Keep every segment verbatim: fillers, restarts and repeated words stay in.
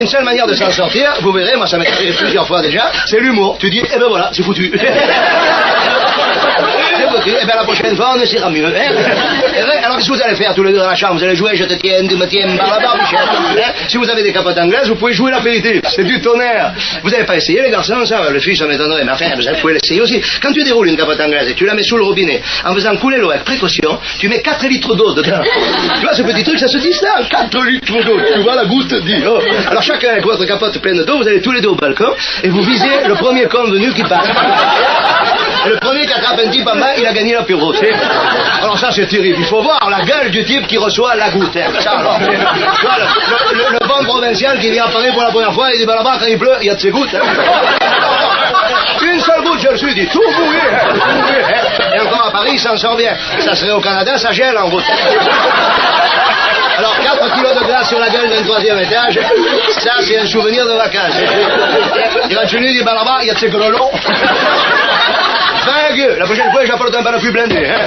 Une seule manière de s'en sortir, vous verrez, moi ça m'est arrivé plusieurs fois déjà, c'est l'humour. Tu dis, eh ben voilà, c'est foutu. C'est foutu, eh ben la prochaine fois on essaiera mieux. Hein. Alors qu'est-ce que vous allez faire tous les deux dans la chambre? Vous allez jouer je te tiens, tu me tiens par la barbichette. Hein. Si vous avez des capotes anglaises, vous pouvez jouer l'apéritif. C'est du tonnerre. Vous n'avez pas essayé les garçons, ça? Le fils, ça m'étonnerait, mais enfin, vous pouvez l'essayer aussi. Quand tu déroules une capote anglaise et tu la mets sous le robinet, en faisant couler l'eau avec précaution, tu mets quatre litres d'eau dedans. Tu vois ce petit truc, ça se distingue. quatre litres d'eau. Tu vois la goutte dit. Oh. Alors chacun avec votre capote pleine d'eau, vous allez tous les deux au balcon et vous visez le premier convenu qui passe. Et le premier qui attrape un type en bas, il a gagné l'apéro. Alors ça c'est terrible. Il faut voir la gueule du type qui reçoit la goutte. Hein. Ça, alors, tu vois, le, le, le bon provincial qui vient à Paris pour la première fois, il dit bah là-bas quand il pleut, il y a de ces gouttes. Hein. Une seule goutte, je le suis dit, tout mouillé. Hein. Et encore à Paris, ça en sort bien. Ça serait au Canada, ça gèle en route. Alors, quatre kilos de glace sur la gueule d'un troisième étage, ça, c'est un souvenir de vacances. Il va lui dire, bah là-bas, il y a de ces grelons. Vague, la prochaine fois, j'apporte un parapluie blindé. Hein.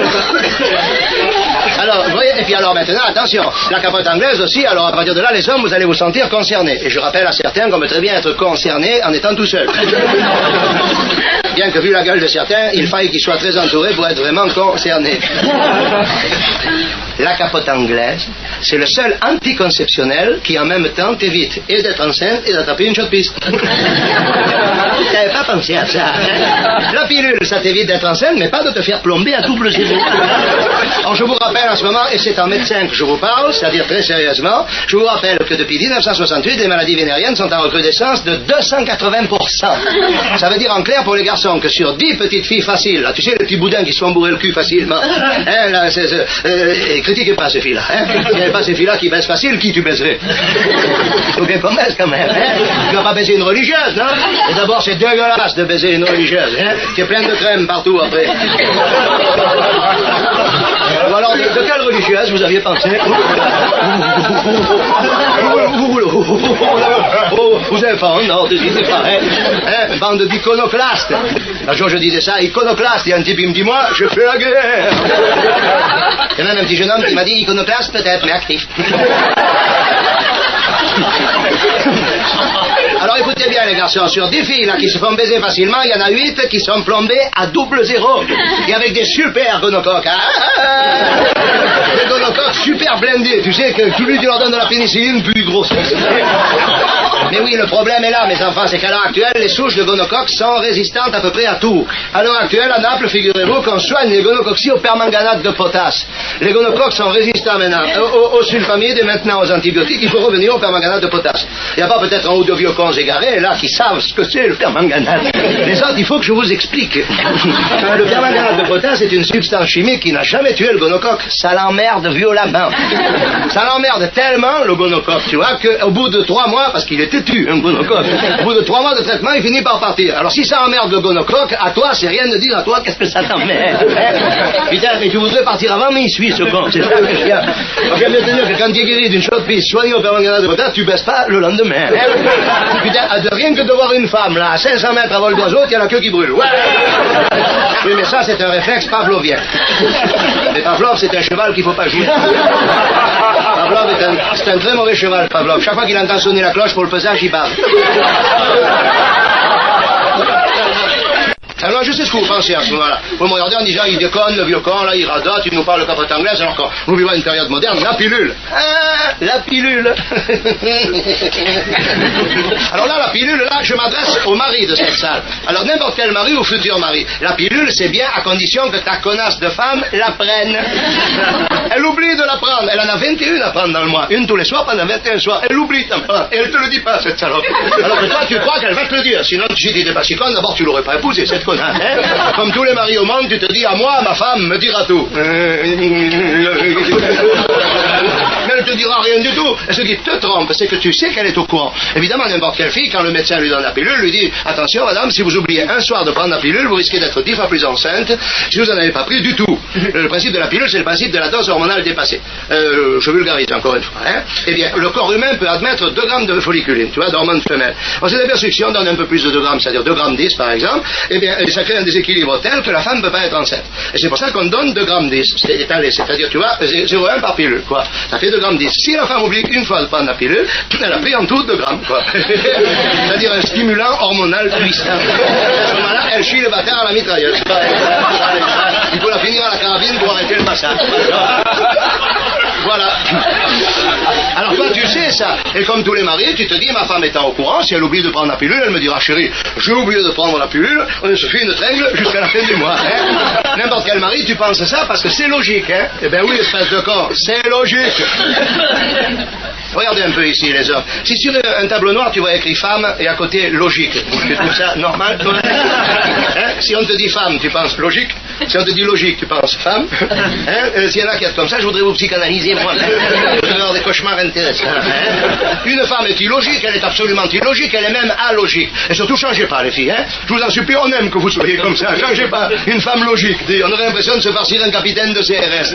Alors, vous voyez, et puis alors maintenant, attention, la capote anglaise aussi, alors à partir de là, les hommes, vous allez vous sentir concernés. Et je rappelle à certains qu'on peut très bien être concerné en étant tout seul. Bien que vu la gueule de certains, il faille qu'ils soient très entourés pour être vraiment concernés. La capote anglaise, c'est le seul anticonceptionnel qui en même temps t'évite et d'être enceinte et d'attraper une chaude piste. T'avais pas pensé à ça, hein? La pilule, ça t'évite d'être enceinte, mais pas de te faire plomber à double zéro. Alors je vous rappelle en ce moment, et c'est en médecin que je vous parle, c'est-à-dire très sérieusement, je vous rappelle que depuis dix-neuf cent soixante-huit, les maladies vénériennes sont en recrudescence de deux cent quatre-vingts pour cent. Ça veut dire en clair pour les garçons que sur dix petites filles faciles, là, tu sais, les petits boudins qui se font bourrer le cul facilement, hein, là, c'est, c'est, euh, et critiquez pas ces filles-là, hein. S'il n'y avait pas ces filles-là qui baissent facile, qui tu baisserais? Il faut bien qu'on baisse quand même, hein. Tu vas pas baiser une religieuse, non? Et d'abord, c'est dégueulasse de baiser une religieuse, hein. Tu es plein de crème partout après. Ou alors, de, de quelle religieuse vous aviez pensé? Vous avez pas honte, dites pas, hein? Hein? Bande d'iconoclastes. Un jour, je disais ça, iconoclaste, et un type, il me dit, moi, je fais la guerre. Il y a même un petit jeune homme qui m'a dit, iconoclaste peut-être, mais actif. Alors écoutez bien les garçons, sur dix filles là, qui se font baiser facilement, il y en a huit qui sont plombées à double zéro. Et avec des super gonocoques. Ah, des gonocoques super blindés. Tu sais que plus tu leur donnes de la pénicilline, plus ils grossissent. Mais oui, le problème est là, mes enfants, c'est qu'à l'heure actuelle, les souches de gonocoques sont résistantes à peu près à tout. À l'heure actuelle, à Naples, figurez-vous qu'on soigne les gonocoxies au permanganate de potasse. Les gonocoques sont résistants maintenant aux, aux sulfamides et maintenant aux antibiotiques. Il faut revenir au permanganate de potasse. Il n'y a pas peut-être un ou deux vieux cons égarés, là, qui savent ce que c'est le permanganate. Les autres, il faut que je vous explique. Le permanganate de potasse est une substance chimique qui n'a jamais tué le gonocoque. Ça l'emmerde violemment. Ça l'emmerde tellement, le gonocoque, tu vois, qu'au bout de trois mois, parce qu'il est têtu, un gonocoque, au bout de trois mois de traitement, il finit par partir. Alors si ça emmerde le gonocoque, à toi, c'est rien de dire à toi, qu'est-ce que ça t'emmerde, hein? Putain, mais tu voudrais partir avant, mais il suit ce con, c'est ça que je viens. J'aime bien te dire que quand tu es guéri d'une chaude piste, soigné au permanganate de potasse, tu baisses pas le lendemain, hein? Putain, de rien que de voir une femme, là, à cinq cents mètres à vol d'oiseau, il y a la queue qui brûle. Ouais. Oui, mais ça, c'est un réflexe pavlovien. Mais Pavlov, c'est un cheval qu'il faut pas jouer. Pavlov est un, c'est un très mauvais cheval, Pavlov. Chaque fois qu'il entend sonner la cloche pour le pesage, il bave. Alors je sais ce que vous pensez à ce moment-là. Vous me regardez en disant, il déconne, le vieux con, là, il radote, il nous parle de capote anglaise, alors qu'on vit une période moderne, la pilule. Ah, la pilule. Alors là, la pilule, là, je m'adresse au mari de cette salle. Alors n'importe quel mari ou futur mari. La pilule, c'est bien à condition que ta connasse de femme la prenne. Elle oublie de la prendre. Elle en a vingt et un à prendre dans le mois. Une tous les soirs pendant vingt et un soirs. Elle oublie d'en prendre. Et elle te le dit pas, cette salope. Alors que toi, tu crois qu'elle va te le dire. Sinon, si tu n'étais pas si con, d'abord, tu l'aurais pas épousé, cette connasse. Hein? Comme tous les maris au monde, tu te dis, à moi, ma femme me dira tout. Mais elle te dira rien du tout. Et ce qui te trompe, c'est que tu sais qu'elle est au courant. Évidemment, n'importe quelle fille, quand le médecin lui donne la pilule, lui dit, attention, madame, si vous oubliez un soir de prendre la pilule, vous risquez d'être dix fois plus enceinte si vous n'en avez pas pris du tout. Le principe de la pilule, c'est le principe de la dose hormonale dépassée. Euh, je vulgarise encore une fois. Hein? Eh bien, le corps humain peut admettre deux grammes de folliculine, tu vois, d'hormones femelles. Alors, c'est aperçu que si on donne un peu plus de deux grammes, c'est-à-dire deux grammes dix, par exemple, eh bien, et ça crée un déséquilibre tel que la femme ne peut pas être enceinte. Et c'est pour ça qu'on donne deux grammes dix, c'est étalé, c'est-à-dire, tu vois, zéro virgule un par pilule, quoi. Ça fait deux grammes dix. Si la femme oublie une fois de prendre la pilule, elle a pris en tout deux grammes, quoi. C'est-à-dire un stimulant hormonal puissant. À ce moment-là, elle chie le bâtard à la mitrailleuse. Il faut la finir à la carabine pour arrêter le massacre. Voilà. Alors toi, tu sais ça. Et comme tous les maris, tu te dis, ma femme étant au courant, si elle oublie de prendre la pilule, elle me dira, chérie, j'ai oublié de prendre la pilule, on se fait une tringle jusqu'à la fin du mois. Hein. N'importe quel mari, tu penses ça parce que c'est logique. Hein. Eh bien oui, espèce de con, c'est logique. Regardez un peu ici, les hommes. Si sur un tableau noir, tu vois écrit femme et à côté logique, tu trouves ça normal, toi? Hein? Si on te dit femme, tu penses logique. Si on te dit logique, tu penses femme. Hein? Euh, S'il y en a qui est comme ça, je voudrais vous psychanalyser, moi. Vous allez avoir des cauchemars intéressants. Hein? Une femme est illogique, elle est absolument illogique, elle est même allogique. Et surtout, changez pas, les filles. Hein? Je vous en supplie, on aime que vous soyez comme ça. Changez pas. Une femme logique. On aurait l'impression de se farcir un capitaine de C R S.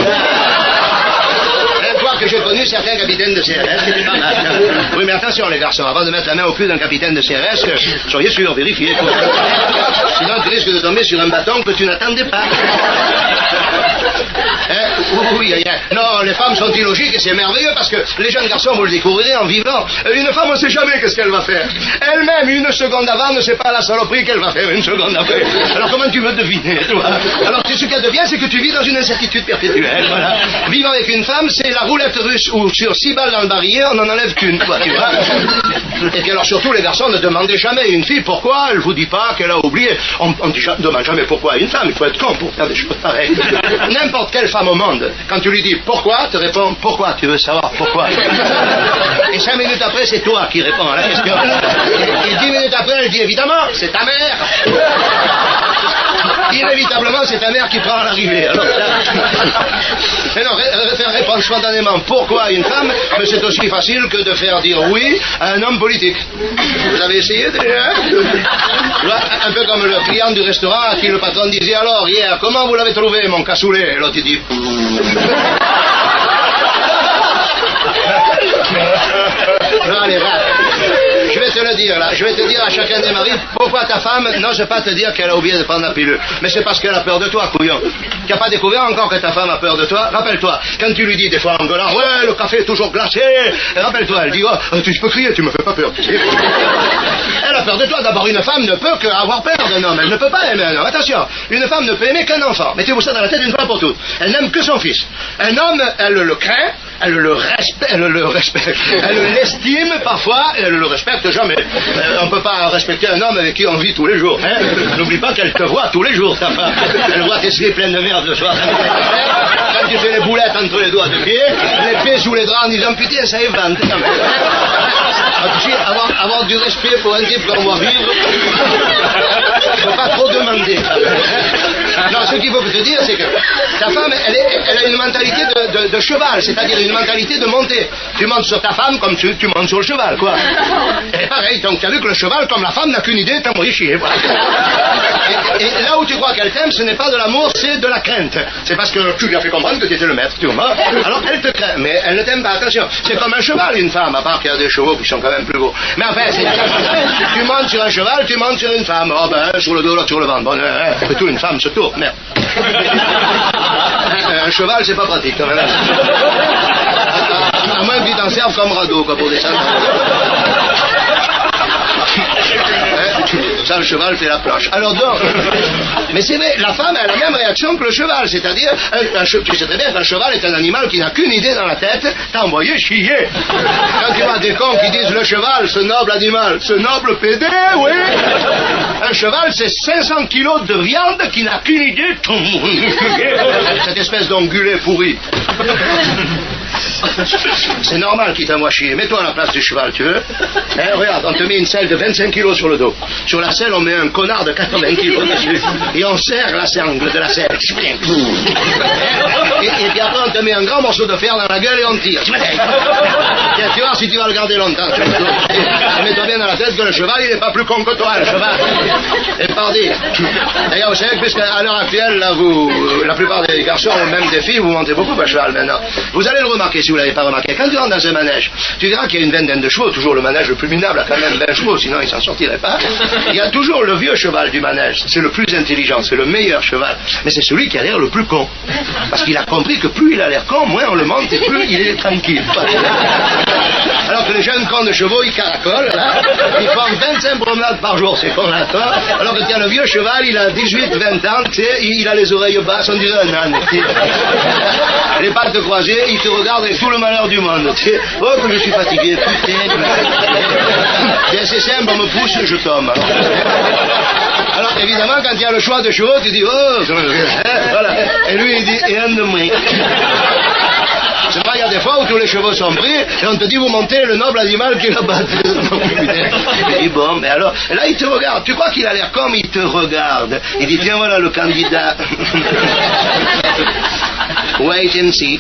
Toi que j'ai connu certains capitaines de C R S, c'était pas mal. Oui, mais attention les garçons, avant de mettre la main au cul d'un capitaine de C R S, soyez sûr, vérifiez. Quoi. Sinon tu risques de tomber sur un bâton que tu n'attendais pas. Hein? Oui, oui, non, les femmes sont illogiques et c'est merveilleux parce que les jeunes garçons, vous le découvrirez en vivant. Une femme, on ne sait jamais qu'est-ce qu'elle va faire. Elle-même, une seconde avant, ne sait pas la saloperie qu'elle va faire une seconde après. Alors comment tu veux deviner, toi? Alors ce qu'elle devient, c'est que tu vis dans une incertitude perpétuelle. Voilà. Vivre avec une femme, c'est la roulette russe où sur six balles dans le barillet, on n'en enlève qu'une, quoi, tu vois. Et puis alors surtout, les garçons, ne demandez jamais à une fille pourquoi elle vous dit pas qu'elle a oublié. On ne demande jamais pourquoi à une femme, il faut être con pour faire des choses pareilles. N'importe quelle femme au monde, quand tu lui dis pourquoi, te répond pourquoi, tu veux savoir pourquoi. Et cinq minutes après, c'est toi qui réponds à la question. Et, et dix minutes après, elle dit évidemment, c'est ta mère. Inévitablement, c'est ta mère qui prend à l'arrivée. Alors, mais non, faire répondre spontanément pourquoi à une femme, mais c'est aussi facile que de faire dire oui à un homme politique. Vous avez essayé déjà? Un peu comme le client du restaurant à qui le patron disait alors hier, comment vous l'avez trouvé mon cassoulet? Et l'autre il dit non, les rats. Je vais te le dire là, je vais te dire à chacun des maris pourquoi ta femme n'ose pas te dire qu'elle a oublié de prendre la pilule. Mais c'est parce qu'elle a peur de toi, couillon. Tu n'as pas découvert encore que ta femme a peur de toi? Rappelle-toi, quand tu lui dis des fois en gueulant, ouais, le café est toujours glacé, rappelle-toi, elle dit, oh, tu peux crier, tu me fais pas peur. Elle a peur de toi. D'abord, une femme ne peut qu'avoir peur d'un homme. Elle ne peut pas aimer un homme. Attention, une femme ne peut aimer qu'un enfant. Mettez-vous ça dans la tête une fois pour toutes. Elle n'aime que son fils. Un homme, elle le craint, elle le respecte, elle le respecte, elle l'estime parfois, et elle le respecte jamais. Euh, on ne peut pas respecter un homme avec qui on vit tous les jours. Hein. N'oublie pas qu'elle te voit tous les jours, ta femme. Elle voit tes pieds pleins de merde le soir. Quand tu fais les boulettes entre les doigts de pied, les pieds sous les draps en disant putain, ça évente quand même. Tu sais, avoir, avoir du respect pour un type qu'on voit vivre, il ne faut pas trop demander. Non, ce qu'il faut te dire, c'est que ta femme, elle, est, elle a une mentalité de, de, de cheval, c'est-à-dire une mentalité de monter. Tu montes sur ta femme comme tu, tu montes sur le cheval, quoi. Et pareil, donc tu as vu que le cheval, comme la femme, n'a qu'une idée, t'as envoyé chier. Voilà. Et, et là où tu crois qu'elle t'aime, ce n'est pas de l'amour, c'est de la crainte. C'est parce que tu lui as fait comprendre que tu étais le maître, tu vois. Alors elle te craint, mais elle ne t'aime pas, attention. C'est comme un cheval, une femme, à part qu'il y a des chevaux qui sont quand même plus beaux. Mais enfin, c'est... tu montes sur un cheval, tu montes sur une femme. Oh ben, sur le dos, là, sur le ventre. Bon, hein, après tout, une femme se tourne, merde. Un cheval, c'est pas pratique, quand même. À, à moins que tu t'en serves comme radeau, quoi, pour descendre. Ça, le cheval fait la planche. Alors donc, mais c'est vrai, la femme a la même réaction que le cheval, c'est-à-dire, un, un, tu sais très bien qu'un cheval est un animal qui n'a qu'une idée dans la tête, t'as envoyé chier. Quand tu vois des cons qui disent le cheval, ce noble animal, ce noble pédé, oui. Un cheval, c'est cinq cents kilos de viande qui n'a qu'une idée. Cette espèce d'ongulé pourri. C'est normal qu'il t'envoie chier. Mets-toi à la place du cheval, tu veux? Hein, regarde, on te met une selle de vingt-cinq kilos sur le dos. Sur la selle, on met un connard de quatre-vingts kilos dessus. Et on serre la sangle de la selle. Et, et puis après, on te met un grand morceau de fer dans la gueule et on tire. Tiens, tu vois si tu vas le garder longtemps. Tu vois, mets-toi bien dans la tête que le cheval, il n'est pas plus con que toi, le cheval. Et pardi. D'ailleurs, vous savez que puisqu'à l'heure actuelle, là, vous, la plupart des garçons, ou même des filles, vous montez beaucoup à cheval maintenant. Vous allez le remarquer si vous ne l'avez pas remarqué. Quand tu rentres dans un manège, tu verras qu'il y a une vingtaine de chevaux. Toujours le manège le plus minable a quand même vingt chevaux, sinon il s'en sortirait pas. Il y a toujours le vieux cheval du manège. C'est le plus intelligent, c'est le meilleur cheval. Mais c'est celui qui a l'air le plus con. Parce qu'il a compris que plus il a l'air con, moins on le monte et plus il est tranquille. Alors que les jeunes cons de chevaux, ils caracolent, là. Ils font vingt-cinq promenades par jour, c'est con là, toi. Alors que tiens, le vieux cheval, il a dix-huit vingt ans, tu sais, il a les oreilles basses, on dirait un âne. Les pattes croisées, il te regarde avec tout le malheur du monde. Tu sais, oh, que je suis fatigué, putain. C'est assez simple, on me pousse, je tombe. Alors, alors évidemment, quand il y a le choix de chevaux, tu dis, oh, voilà. Et lui, il dit, et un de moins. C'est pas, il y a des fois où tous les chevaux sont pris, et on te dit, vous montez le noble animal qui l'a battu. Et bon, mais alors, et là, il te regarde. Tu crois qu'il a l'air comme il te regarde. Il dit, tiens, voilà le candidat. Wait and see.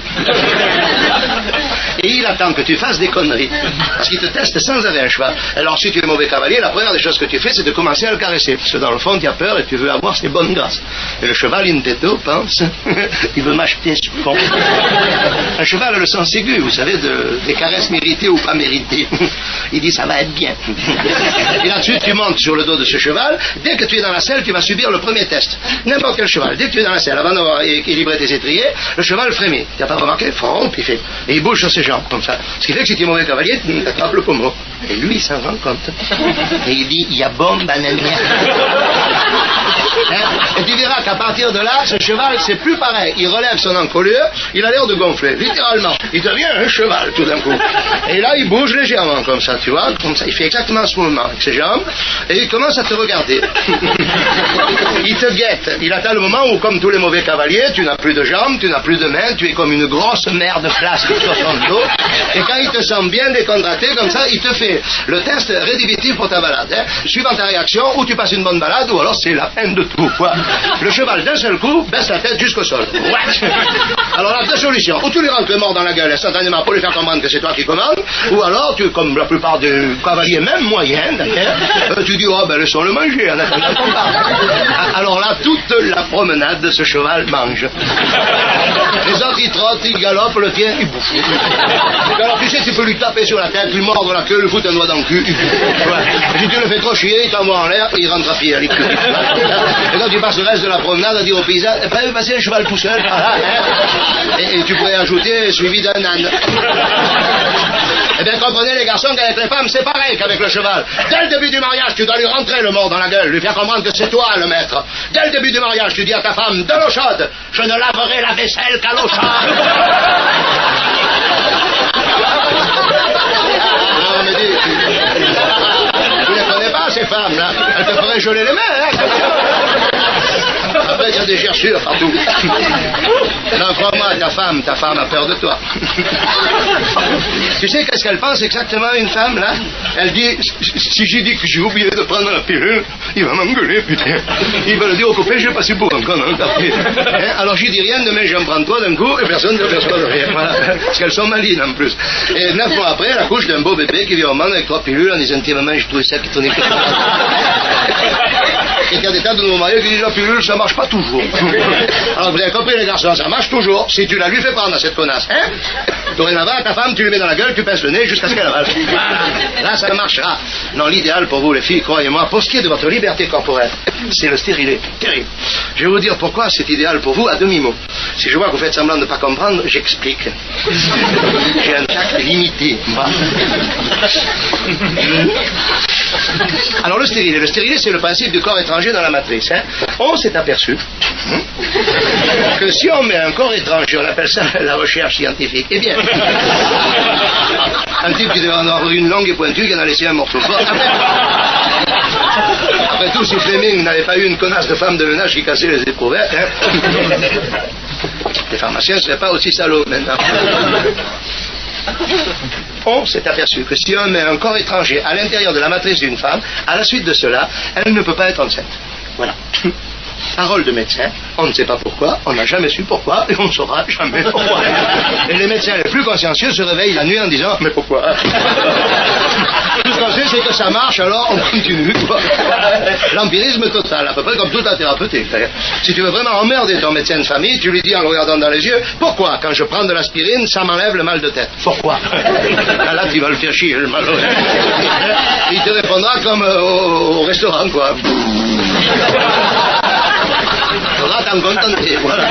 Et il attend que tu fasses des conneries. Parce qu'il te teste sans arrêt un cheval. Alors, si tu es mauvais cavalier, la première des choses que tu fais, c'est de commencer à le caresser. Parce que dans le fond, tu as peur et tu veux avoir ses bonnes grâces. Et le cheval, in tetto, pense, il veut m'acheter ce con. Un cheval a le sens aigu, vous savez, de, des caresses méritées ou pas méritées. Il dit, ça va être bien. Et là-dessus, tu montes sur le dos de ce cheval. Dès que tu es dans la selle, tu vas subir le premier test. N'importe quel cheval. Dès que tu es dans la selle, avant d'avoir équilibré tes étriers, le cheval frémit. Tu n'as pas remarqué? Front, puis il fait. Et il bouge sur ses jambes, comme ça. Ce qui fait que si tu es mauvais cavalier, tu attrapes le pommeau. Et lui, il s'en rend compte. Et il dit, il y a bombe bananière. Hein? Et tu verras qu'à partir de là, ce cheval, c'est plus pareil. Il relève son encolure, il a l'air de gonfler, littéralement. Il devient un cheval, tout d'un coup. Et là, il bouge légèrement, comme ça, tu vois, comme ça. Il fait exactement ce mouvement avec ses jambes, et il commence à te regarder. Il te guette. Il attend le moment où, comme tous les mauvais cavaliers, tu n'as plus de jambes, tu n'as plus de mains, tu es comme une grosse merde flasque sur son dos. Et quand il te sent bien décontracté, comme ça, il te fait le test rédhibitif pour ta balade. Hein. Suivant ta réaction, ou tu passes une bonne balade, ou alors c'est la fin de tout. Quoi. Le cheval, d'un seul coup, baisse la tête jusqu'au sol. Ouais. Alors là, deux solutions. Ou tu lui rentres le mort dans la gueule instantanément pour lui faire comprendre que c'est toi qui commandes, ou alors, tu, comme la plupart des cavaliers, même moyens, euh, tu dis, oh ben laissons le manger, en attendant qu'on parle. Alors là, toute la promenade de ce cheval mange. Les autres, ils trottent, ils galopent, le tien, il bouffe. Alors tu sais, tu peux lui taper sur la tête, lui mordre la queue, lui foutre un doigt dans le cul. Ouais. Si tu le fais trop chier, il t'envoie en l'air et il rentre à pied à l'école. Et quand tu passes le reste de la promenade à dire aux paysans, eh ben, passer un cheval tout seul. Voilà, hein. et, et tu pourrais ajouter suivi d'un âne. Eh bien, comprenez les garçons qu'avec les femmes, c'est pareil qu'avec le cheval. Dès le début du mariage, tu dois lui rentrer le mort dans la gueule, lui faire comprendre que c'est toi le maître. Dès le début du mariage, tu dis à ta femme, de l'eau chaude, je ne laverai la vaisselle qu'à l'eau chaude. Non, mais dis, tu ne les connais pas, ces femmes-là. Elles te feraient geler les mains, hein. Après, il y a des gerçures partout. Non, crois-moi, ta femme, ta femme a peur de toi. Tu sais qu'est-ce qu'elle pense exactement, une femme, là? Elle dit, si j'ai dit que j'ai oublié de prendre la pilule, il va m'engueuler, putain. Il va le dire au copain, j'ai passé pour un con, hein, hein. Alors j'y dis rien, demain j'en prends toi d'un coup, et personne ne perçoit de rien. Voilà. Parce qu'elles sont malines, en plus. Et neuf mois après, elle accouche d'un beau bébé qui vient au monde avec trois pilules en disant, tiens, maman, j'ai trouvé ça qui tournait. Et qu'il y a des tas de nouveaux mariés qui disent, la pilule, ça marche pas toujours. Alors vous avez compris, les garçons, ça marche toujours si tu la lui fais prendre à cette connasse. Hein? Dorénavant, ta femme, tu lui mets dans la gueule, tu pinces le nez jusqu'à ce qu'elle avale. Là, ça marchera. Non, l'idéal pour vous, les filles, croyez-moi, pour ce qui est de votre liberté corporelle, c'est le stérilet. Terrible. Je vais vous dire pourquoi c'est idéal pour vous à demi-mot. Si je vois que vous faites semblant de ne pas comprendre, j'explique. J'ai un tact limité. Alors, le stérilet. Le stérilet, c'est le principe du corps étranger dans la matrice. Hein? On s'est aperçu hein, que si on met un corps étranger, on appelle ça la recherche scientifique, eh bien, un type qui devait en avoir une longue et pointue, qui en a laissé un morceau fort. Après, après tout, si Fleming n'avait pas eu une connasse de femme de ménage qui cassait les éprouvettes, hein, les pharmaciens ne seraient pas aussi salauds maintenant. On s'est aperçu que si on met un corps étranger à l'intérieur de la matrice d'une femme, à la suite de cela, elle ne peut pas être enceinte. Voilà. Parole de médecin, on ne sait pas pourquoi, on n'a jamais su pourquoi, et on ne saura jamais pourquoi. Et les médecins les plus consciencieux se réveillent la nuit en disant, mais pourquoi? Tout ce qu'on sait, c'est que ça marche, alors on continue. L'empirisme total, à peu près comme toute la thérapeutique. Si tu veux vraiment emmerder ton médecin de famille, tu lui dis en le regardant dans les yeux, pourquoi quand je prends de l'aspirine, ça m'enlève le mal de tête? Pourquoi? Là, tu vas le faire chier, le malheureux. Il te répondra comme euh, au, au restaurant, quoi. Il faudra t'en contenter, voilà.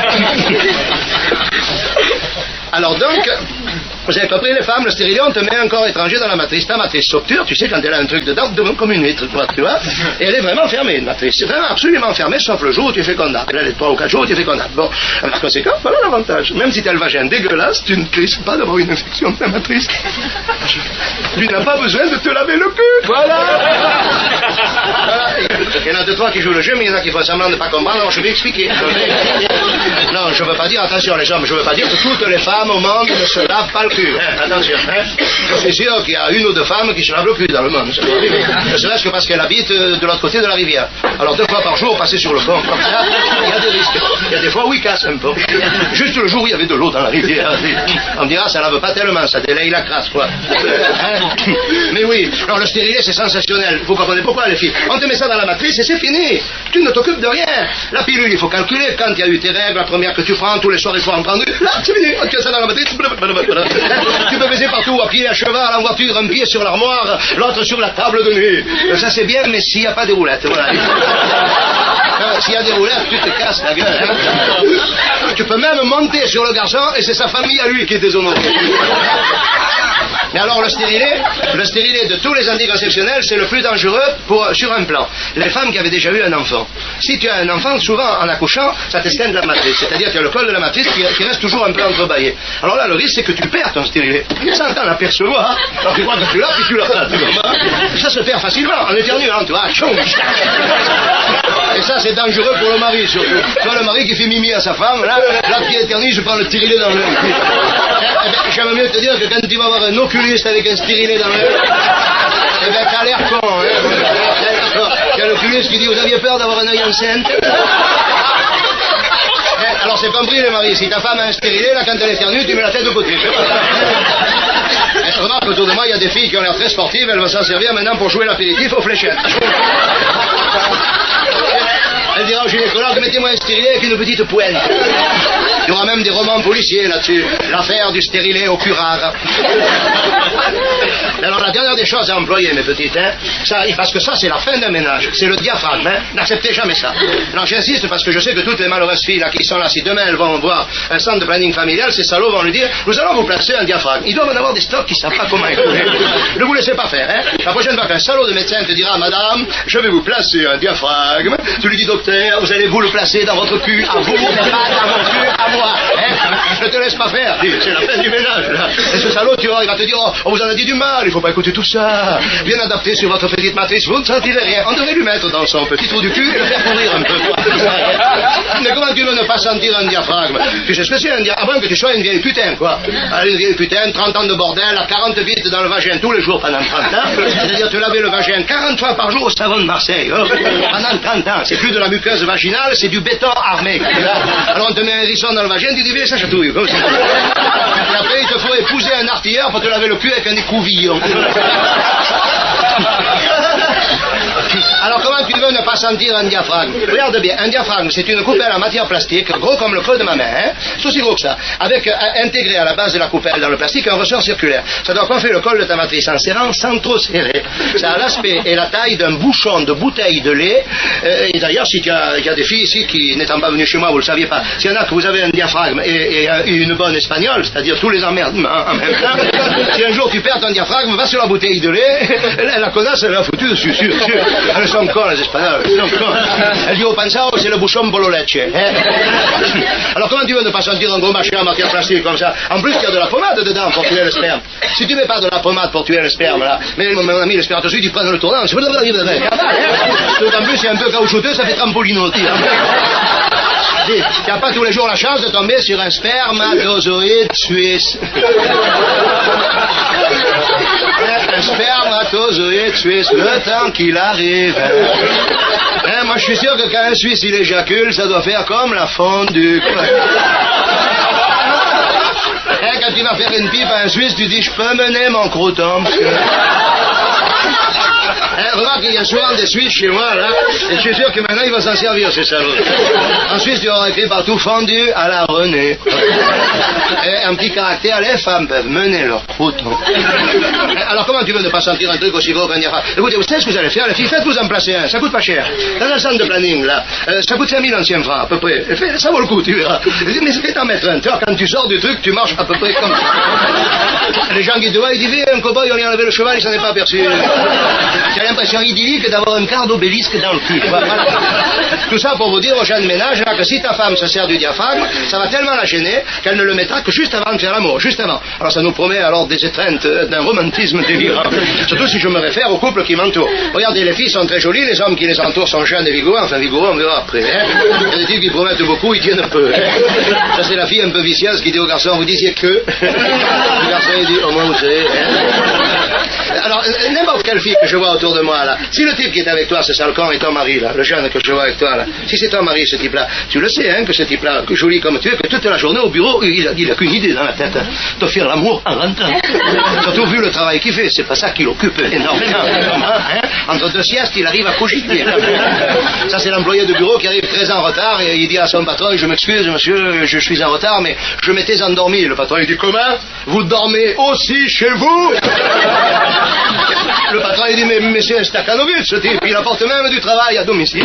Alors donc, vous avez compris, les femmes, le stérilet, on te met un corps étranger dans la matrice. Ta matrice s'obture, tu sais, quand elle a un truc dedans, devant comme une huître, quoi, tu vois. Et elle est vraiment fermée, une matrice. C'est vraiment absolument fermée, sauf le jour où tu es fécondable. Elle a les trois ou quatre jours où tu es fécondable. Bon, par conséquent, voilà l'avantage. Même si tu as le vagin dégueulasse, tu ne risques pas d'avoir une infection de ta matrice. Tu n'as pas besoin de te laver le cul. Voilà. Voilà. Il y en a deux, trois qui jouent le jeu, mais il y en a qui font semblant de ne pas comprendre, alors je vais expliquer. Non, je ne veux pas dire, attention les hommes, je ne veux pas dire que toutes les femmes au monde ne se lavent pas le cul. Hein, attention, hein. Je suis sûr qu'il y a une ou deux femmes qui se lavent le cul dans le monde. Ne serait-ce que parce qu'elles habitent de l'autre côté de la rivière. Alors deux fois par jour, passer sur le pont, comme ça, il y a des risques. Il y a des fois où il casse un peu. Juste le jour où il y avait de l'eau dans la rivière. On me dira, ça lave pas tellement, ça délaye la crasse, quoi. Hein? Mais oui, alors le stérilet, c'est sensationnel. Vous comprenez pourquoi, les filles? On te met ça dans la matrice et c'est fini. Tu ne t'occupes de rien. La pilule, il faut calculer. Quand il y a eu tes règles, la première que tu prends, tous les soirs, il faut en prendre une. Là, c'est fini. Tu as ça dans la matrice. Tu peux baiser partout, à pied, à cheval, en voiture, un pied sur l'armoire, l'autre sur la table de nuit. Ça, c'est bien, mais s'il n'y a pas des roulettes, voilà. S'il y a des roulettes, tu te casses la gueule. Hein. Tu peux même monter sur le garçon et c'est sa famille à lui qui est déshonorée. Mais alors le stérilet, le stérilet de tous les anticonceptionnels, c'est le plus dangereux pour, sur un plan. Les femmes qui avaient déjà eu un enfant. Si tu as un enfant, souvent en accouchant, ça t'esquinte la matrice. C'est-à-dire qu'il y a le col de la matrice qui, qui reste toujours un peu entrebâillé. Alors là, le risque, c'est que tu perds ton stérilet. Sans t'en apercevoir. Alors tu crois que tu l'as, puis tu l'as pas. Ça se perd facilement, en éternuant, tu vois. Et ça, c'est dangereux pour le mari, surtout. Tu vois, le mari qui fait mimi à sa femme, là, là qui éternue, je prends le stérilet dans l'œil. Eh ben, j'aime mieux te dire que quand tu vas avoir un oculiste avec un stérilet dans l'œil, eh ben, t'as l'air con, hein. Il y a l'oculiste qui dit, vous aviez peur d'avoir un œil enceinte? Alors c'est compris les maris, si ta femme a un stérilet, là quand elle éternue, tu mets la tête de côté. Remarque, autour de moi, il y a des filles qui ont l'air très sportives, elles vont s'en servir maintenant pour jouer l'apéritif aux fléchettes. Elle dira au gynécologue, mettez-moi un stérilet avec une petite pointe. Il y aura même des romans policiers là-dessus. L'affaire du stérilet au curare. Alors la dernière des choses à employer, mes petites, hein, ça, parce que ça c'est la fin d'un ménage, c'est le diaphragme, hein, n'acceptez jamais ça. Alors j'insiste parce que je sais que toutes les malheureuses filles là qui sont là, si demain elles vont voir un centre de planning familial, ces salauds vont lui dire, nous allons vous placer un diaphragme. Ils doivent en avoir des stocks qui ne savent pas comment écouler. Ne vous laissez pas faire, hein. La prochaine fois qu'un salaud de médecin te dira, madame, je vais vous placer un diaphragme, tu lui dis, docteur, vous allez vous le placer dans votre cul, à vous, pas dans mon cul, à moi, hein. Ne te laisse pas faire, c'est la fin du ménage, là. Et ce salaud, tu vois, il va te dire, oh, on vous en a dit du mal, il faut pas écouter tout ça. Bien adapté sur votre petite matrice, vous ne sentirez rien. On devrait lui mettre dans son petit trou du cul et le faire courir un peu. Mais comment tu veux ne pas sentir un diaphragme? Tu sais ce que c'est un diaphragme? À moins que tu sois une vieille putain, quoi. Allez, une vieille putain, trente ans de bordel, à quarante vitres dans le vagin tous les jours pendant trente ans. C'est-à-dire te laver le vagin quarante fois par jour au savon de Marseille. Oh, pendant trente ans. C'est plus de la muqueuse vaginale, c'est du béton armé. Alors on te met un hérisson dans le vagin, tu dis, viens, ça chatouille. Comme ça. Et après, il te faut épouser un artilleur pour te laver le cul avec un écouvillon. Alors comment tu veux ne pas sentir un diaphragme? Regarde bien, un diaphragme c'est une coupelle en matière plastique, gros comme le creux de ma main, hein? C'est aussi gros que ça, avec euh, intégré à la base de la coupelle dans le plastique un ressort circulaire. Ça doit coiffer le col de ta matrice en serrant sans trop serrer. Ça a l'aspect et la taille d'un bouchon de bouteille de lait. Euh, et d'ailleurs, si il y, y a des filles ici qui, n'étant pas venues chez moi, vous le saviez pas, s'il y en a que vous avez un diaphragme et, et euh, une bonne espagnole, c'est-à-dire tous les emmerdements en même temps, si un jour tu perds ton diaphragme, va sur la bouteille de lait, la, la connasse elle l'a foutu dessus, sûr, sûr. Elles sont cons les espagnols, elles sont cons. Elle dit au pensao, c'est le bouchon bololeche. Hein? Alors comment tu veux ne pas sentir un gros machin en matière plastique comme ça? En plus il y a de la pommade dedans pour tuer le sperme. Si tu mets pas de la pommade pour tuer le sperme là, mais mon ami le spermatozoïde il prend le tournant, c'est pas de la vie de vrai. En plus il y a un peu caoutchouteux, ça fait trampolino. Il n'y a pas tous les jours la chance de tomber sur un spermatozoïde suisse. Un spermatozoïde suisse, le temps qu'il arrive. Hein, moi je suis sûr que quand un Suisse il éjacule, ça doit faire comme la fondue. Hein, quand tu vas faire une pipe à un Suisse, tu dis je peux mener mon croûton, parce que... Hein, remarque qu'il y a souvent des Suisses chez moi, là, et je suis sûr que maintenant il va s'en servir, ce salaud. En Suisse, tu auras écrit partout fondu à la René. Et un petit caractère, les femmes peuvent mener leur croûton. Alors comment tu veux ne pas sentir un truc aussi gros qu'un diaphragme? Écoutez, vous savez ce que vous allez faire, les filles, faites-vous en placer un, ça coûte pas cher. Dans un centre de planning, là, euh, ça coûte cinq mille anciens francs, à peu près. Fait, ça vaut le coup, tu verras. Mais fais t'en mettre un, tu vois, quand tu sors du truc, tu marches à peu près comme ça. Les gens qui te voient, ils disent, un cow-boy, on lui a enlevé le cheval, il s'en est pas aperçu. J'ai l'impression idyllique d'avoir un quart d'obélisque dans le cul. Voilà. Tout ça pour vous dire aux gens de ménage là, que si ta femme se sert du diaphragme, ça va tellement la gêner qu'elle ne le mettra que juste avant de faire l'amour, juste avant. Alors ça nous promet alors des étreintes d'un romantisme délirant. Surtout si je me réfère aux couples qui m'entourent. Regardez, les filles sont très jolies, les hommes qui les entourent sont jeunes et vigoureux, enfin vigoureux on verra après. Hein. Il y a des types qui promettent beaucoup, ils tiennent peu. Hein. Ça c'est la fille un peu vicieuse qui dit au garçon, vous disiez que. Le garçon il dit, au moins vous savez. Hein. Alors, n'importe quelle fille que je vois autour de moi, là, si le type qui est avec toi, ce sale con, est ton mari, là, le jeune que je vois avec toi, là, si c'est ton mari, ce type-là, tu le sais, hein, que ce type-là, joli comme tu es, que toute la journée au bureau, il a, il a qu'une idée dans la tête, hein, de faire l'amour en rentrant. Surtout vu le travail qu'il fait, c'est pas ça qui l'occupe énormément. Hein. Entre deux siestes, il arrive à cogiter. Ça, c'est l'employé de bureau qui arrive très en retard et il dit à son patron, je m'excuse, monsieur, je suis en retard, mais je m'étais endormi. Le patron, il dit, comment? Vous dormez aussi chez vous? Le patron il dit, mais, mais c'est un Stakhanovitch ce type, il apporte même du travail à domicile.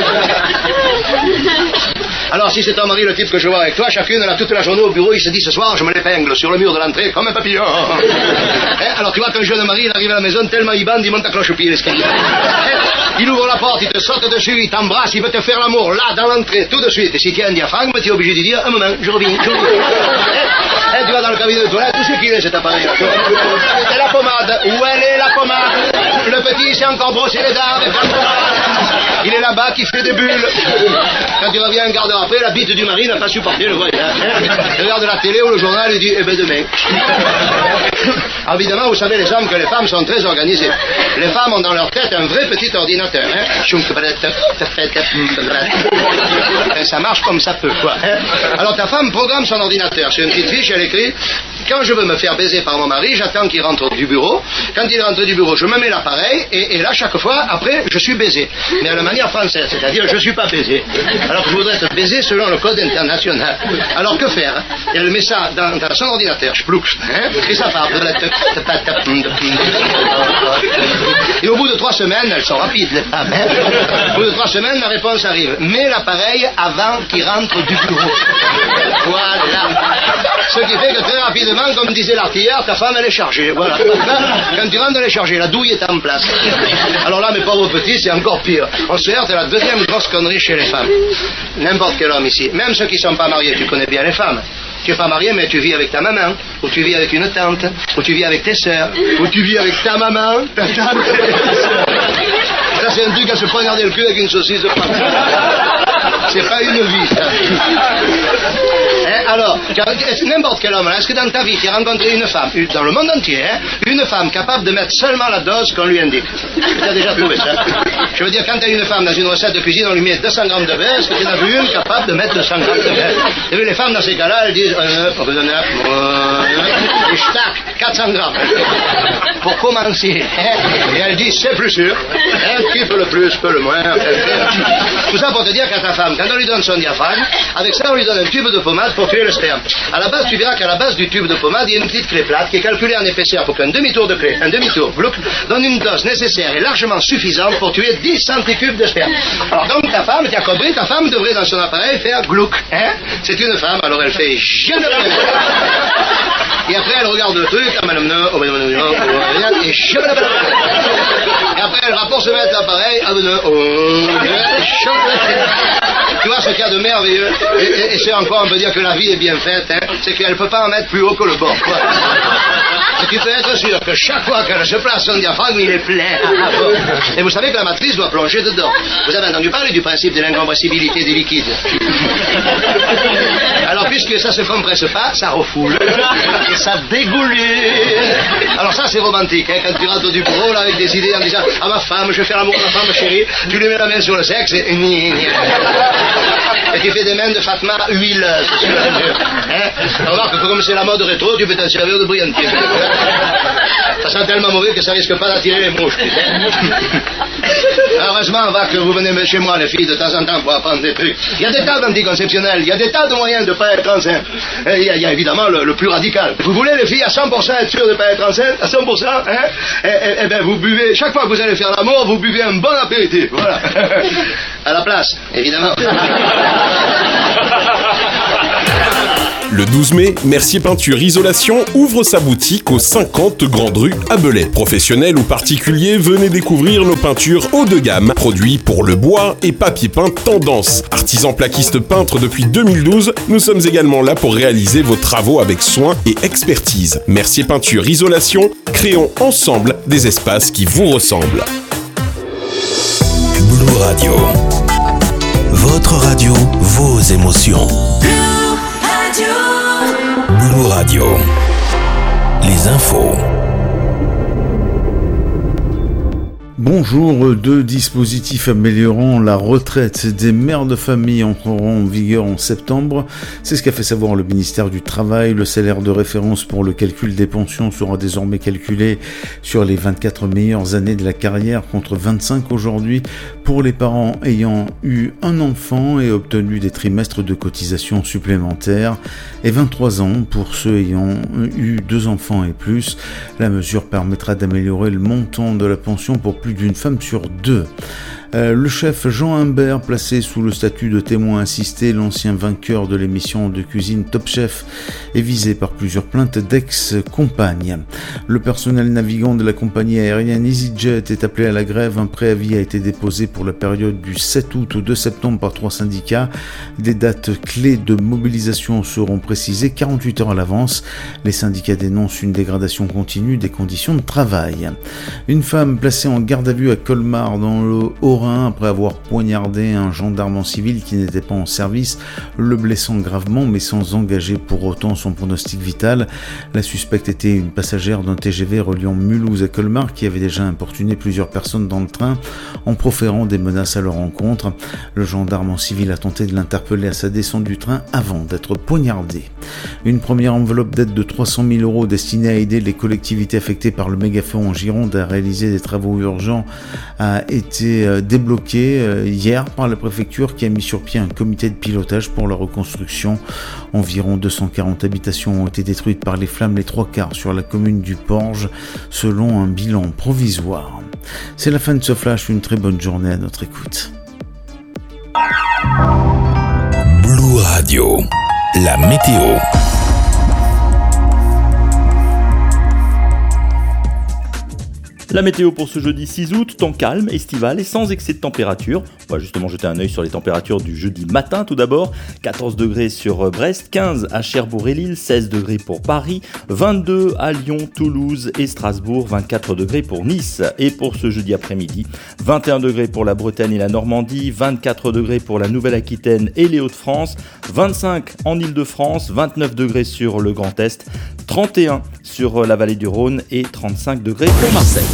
Alors si c'est ton mari, le type que je vois avec toi, chacune là, toute la journée au bureau, il se dit, ce soir je me l'épingle sur le mur de l'entrée comme un papillon. Hein? Alors tu vois ton jeune mari, il arrive à la maison tellement il bande, il monte à cloche-pied l'escalier. Il ouvre la porte, il te saute dessus, il t'embrasse, il veut te faire l'amour là, dans l'entrée, tout de suite. Et si tu as un diaphragme, tu es obligé de dire, un moment, je reviens, je reviens. Hein? Tu vas dans le cabinet de toilette, tout ce qu'il est cet appareil là. C'est la pommade, où elle est la pommade? Le petit s'est encore brossé les dents. Il est là-bas qui fait des bulles. Quand tu reviens un quart d'heure après, la bite du mari n'a pas supporté le voyage. Il regarde la télé ou le journal et dit, eh ben demain. Alors évidemment, vous savez, les hommes, que les femmes sont très organisées. Les femmes ont dans leur tête un vrai petit ordinateur. Hein. Et ça marche comme ça peut, quoi. Hein. Alors ta femme programme son ordinateur. C'est une petite fiche, elle écrit, quand je veux me faire baiser par mon mari, j'attends qu'il rentre du bureau. Quand il rentre du bureau, je me mets l'appareil et, et là, chaque fois, après, je suis baisé. Mais à la manière française, c'est-à-dire je ne suis pas baisé. Alors que je voudrais être baisé selon le code international. Alors que faire? Et elle met ça dans, dans son ordinateur, j'plouche, hein, et ça part. Et au bout de trois semaines, elles sont rapides, les femmes. Hein. Au bout de trois semaines, la réponse arrive. Mets l'appareil avant qu'il rentre du bureau. Voilà. Ce qui fait que très rapidement, comme disait l'artilleur, ta femme, elle est chargée. Voilà. Quand tu rentres, elle est chargée. La douille est en place. Alors là, mes pauvres petits, c'est encore pire. On se heurte à la deuxième grosse connerie chez les femmes. N'importe quel homme ici, même ceux qui ne sont pas mariés, tu connais bien les femmes. Tu n'es pas marié, mais tu vis avec ta maman, ou tu vis avec une tante, ou tu vis avec tes sœurs, ou tu vis avec ta maman, ta tante et tes sœurs. Ça, c'est un truc à se poignarder le cul avec une saucisse de pain. C'est pas une vie, ça. Hein, alors, n'importe quel homme, est-ce que dans ta vie, tu as rencontré une femme, dans le monde entier, hein, une femme capable de mettre seulement la dose qu'on lui indique? Tu as déjà trouvé ça? Je veux dire, quand tu as une femme dans une recette de cuisine, on lui met deux cents grammes de beurre, est-ce que tu en as vu une capable de mettre deux cents grammes de beurre? Tu as vu, les femmes dans ces cas-là, elles disent, euh, et tac, quatre cents grammes. Pour commencer. Hein, et elle dit, c'est plus sûr. Hein, qui peut le plus, peut le moins. Tout ça pour te dire qu'à ta femme, quand on lui donne son diaphragme, avec ça, on lui donne un tube de pommade pour tuer le sperme. À la base, tu verras qu'à la base du tube de pommade, il y a une petite clé plate qui est calculée en épaisseur pour qu'un demi-tour de clé, un demi-tour, gloup, donne une dose nécessaire et largement suffisante pour tuer dix centicubes de sperme. Alors donc, ta femme, tu as compris, ta femme devrait dans son appareil faire glouc. Hein? C'est une femme, alors elle fait je ne veux rien. Et après, elle regarde le truc, ah, madame, non, oh, madame, non, oh, rien, et je ne veux rien. Et après, elle va pour se mettre l'appareil, ah, non, oh, je ne veux rien. Tu vois ce qu'il y a de merveilleux, et, et, et c'est encore, on peut dire que la vie est bien faite, hein, c'est qu'elle ne peut pas en mettre plus haut que le bord, quoi. Et tu peux être sûr que chaque fois qu'elle se place, son diaphragme, il est plein à fond. Et vous savez que la matrice doit plonger dedans. Vous avez entendu parler du principe de l'incompressibilité des liquides. Alors, puisque ça se compresse pas, ça refoule. Et ça dégoulue. Alors ça, c'est romantique, hein, quand tu rentres du bureau, là, avec des idées en disant « Ah, ma femme, je vais faire l'amour à ma femme, chérie. » Tu lui mets la main sur le sexe et... Et tu fais des mains de Fatma huileuses sur la mur. Hein? Remarque que comme c'est la mode rétro, tu peux t'en servir de brillantier. Ça sent tellement mauvais que ça risque pas d'attirer les mouches, tu sais. Heureusement, va que vous venez chez moi, les filles, de temps en temps, pour apprendre des trucs. Il y a des tas d'anticonceptionnels, il y a des tas de moyens de ne pas être enceinte. Et il y a, il y a évidemment le, le plus radical. Vous voulez, les filles, à cent pour cent être sûres de ne pas être enceinte, à cent pour cent, hein? Et, et, et bien, vous buvez, chaque fois que vous allez faire l'amour, vous buvez un bon apéritif, voilà. À la place, évidemment. Le douze mai, Mercier Peinture Isolation ouvre sa boutique aux cinquante Grande Rue à Belay. Professionnels ou particuliers, venez découvrir nos peintures haut de gamme, produits pour le bois et papier peint tendance. Artisans plaquistes peintres depuis deux mille douze, nous sommes également là pour réaliser vos travaux avec soin et expertise. Mercier Peinture Isolation, créons ensemble des espaces qui vous ressemblent. Blue Radio. Votre radio, vos émotions. Blue Radio. Les infos. Bonjour, deux dispositifs améliorant la retraite des mères de famille entreront en vigueur en septembre. C'est ce qu'a fait savoir le ministère du Travail. Le salaire de référence pour le calcul des pensions sera désormais calculé sur les vingt-quatre meilleures années de la carrière contre vingt-cinq aujourd'hui pour les parents ayant eu un enfant et obtenu des trimestres de cotisation supplémentaires et vingt-trois ans pour ceux ayant eu deux enfants et plus. La mesure permettra d'améliorer le montant de la pension pour plus d'une femme sur deux. Euh, le chef Jean Humbert, placé sous le statut de témoin assisté, l'ancien vainqueur de l'émission de cuisine Top Chef, est visé par plusieurs plaintes d'ex-compagnes. Le personnel navigant de la compagnie aérienne EasyJet est appelé à la grève. Un préavis a été déposé pour la période du sept août au deux septembre par trois syndicats. Des dates clés de mobilisation seront précisées quarante-huit heures à l'avance. Les syndicats dénoncent une dégradation continue des conditions de travail. Une femme placée en garde à vue à Colmar dans le Haut-Rhin après avoir poignardé un gendarme en civil qui n'était pas en service, le blessant gravement mais sans engager pour autant son pronostic vital. La suspecte était une passagère d'un T G V reliant Mulhouse à Colmar qui avait déjà importuné plusieurs personnes dans le train en proférant des menaces à leur encontre. Le gendarme en civil a tenté de l'interpeller à sa descente du train avant d'être poignardé. Une première enveloppe d'aide de trois cent mille euros destinée à aider les collectivités affectées par le méga-feu en Gironde à réaliser des travaux urgents a été débloqué hier par la préfecture qui a mis sur pied un comité de pilotage pour la reconstruction. Environ deux cent quarante habitations ont été détruites par les flammes, les trois quarts sur la commune du Porge, selon un bilan provisoire. C'est la fin de ce flash, une très bonne journée à notre écoute. Blue Radio, la météo. La météo pour ce jeudi six août, temps calme, estival et sans excès de température. On va justement jeter un œil sur les températures du jeudi matin tout d'abord. quatorze degrés sur Brest, quinze à Cherbourg et Lille, seize degrés pour Paris, vingt-deux à Lyon, Toulouse et Strasbourg, vingt-quatre degrés pour Nice. Et pour ce jeudi après-midi, vingt et un degrés pour la Bretagne et la Normandie, vingt-quatre degrés pour la Nouvelle-Aquitaine et les Hauts-de-France, vingt-cinq en Île-de-France, vingt-neuf degrés sur le Grand Est, trente et un sur la vallée du Rhône et trente-cinq degrés pour Marseille.